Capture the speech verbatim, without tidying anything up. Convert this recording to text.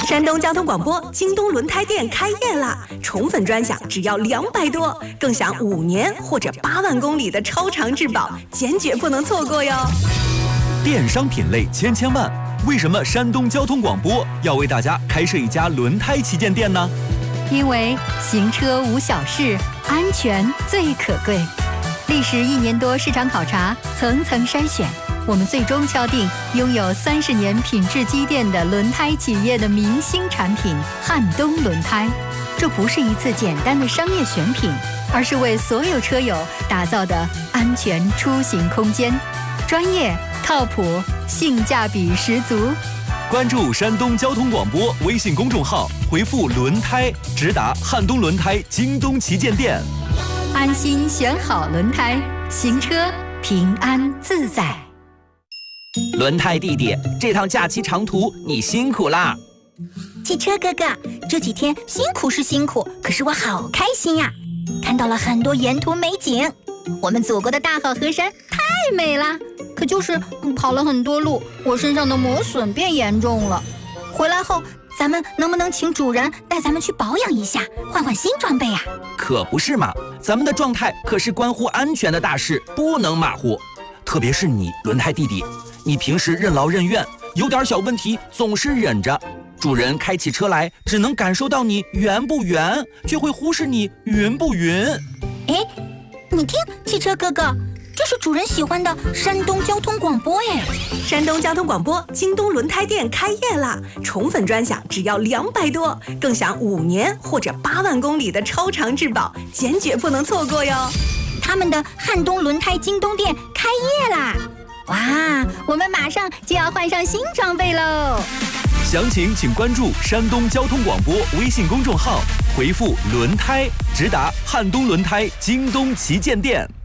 山东交通广播京东轮胎店开业啦！宠粉专享只要两百多，更享五年或者八万公里的超长质保，坚决不能错过哟！ 电商品类千千万，为什么山东交通广播要为大家开设一家轮胎旗舰店呢？ 因为行车无小事，安全最可贵。历时一年多市场考察，层层筛选，我们最终敲定拥有三十年品质积淀的轮胎企业的明星产品汉东轮胎。这不是一次简单的商业选品，而是为所有车友打造的安全出行空间，专业、靠谱、性价比十足。 关注山东交通广播微信公众号，回复轮胎直达汉东轮胎京东旗舰店， 安心选好轮胎，行车平安自在。 轮胎弟弟，这趟假期长途你辛苦啦！ 汽车哥哥，这几天辛苦是辛苦，可是我好开心呀！看到了很多沿途美景，我们祖国的大好河山太美了。可就是跑了很多路，我身上的磨损变严重了。回来后，咱们能不能请主人带咱们去保养一下，换换新装备呀？ 可不是嘛，咱们的状态可是关乎安全的大事，不能马虎。特别是你，轮胎弟弟，你平时任劳任怨，有点小问题总是忍着。主人开起车来，只能感受到你圆不圆，却会忽视你匀不匀。 哎，你听，汽车哥哥，这是主人喜欢的山东交通广播哎！ 山东交通广播京东轮胎店开业啦！宠粉专享只要两百多，更享五年或者八万公里的超长质保，坚决不能错过哟！ 他们的汉东轮胎京东店开业啦！哇，我们马上就要换上新装备喽！ 详情请关注山东交通广播微信公众号，回复轮胎直达汉东轮胎京东旗舰店。